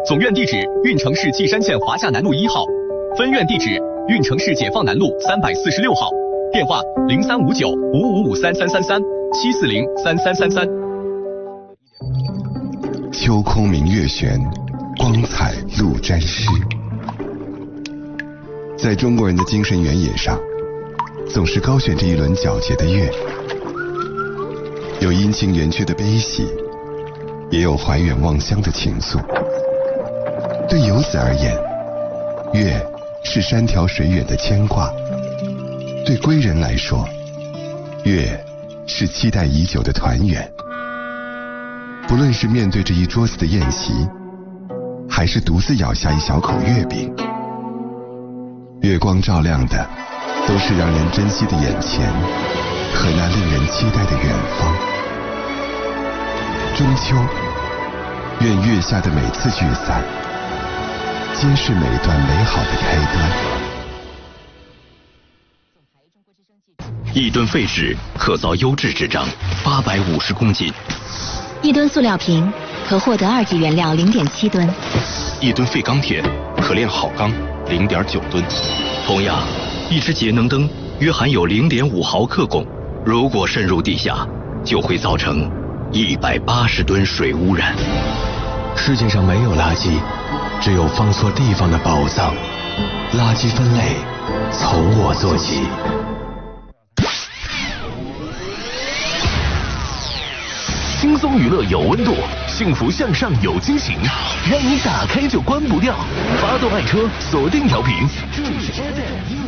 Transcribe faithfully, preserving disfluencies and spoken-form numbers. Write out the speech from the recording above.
总院地址：运城市稷山县华夏南路一号，分院地址：运城市解放南路三百四十六号，电话：零三五九五五五三三三三七四零三三三三。 秋空明月悬，光彩露沾湿。在中国人的精神原野上，总是高悬着一轮皎洁的月，有阴晴圆缺的悲喜，也有怀远望乡的情愫。对游子而言，月是山条水远的牵挂；对归人来说，月是期待已久的团圆。不论是面对着一桌子的宴席，还是独自咬下一小口月饼，月光照亮的都是让人珍惜的眼前和那令人期待的远方。中秋，愿月下的每次聚散皆是每段美好的开端。 一吨废纸可造优质纸张八百五十公斤， 一吨塑料瓶可获得二级原料零点七吨， 一吨废钢铁可炼好钢零点九吨。同样，一支节能灯约含有零点五毫克汞，如果渗入地下，就会造成一百八十吨水污染。 世界上没有垃圾，只有放错地方的宝藏。垃圾分类从我做起。 轻松娱乐有温度，幸福向上有惊喜，让你打开就关不掉。发动爱车，锁定调频，这里是 F M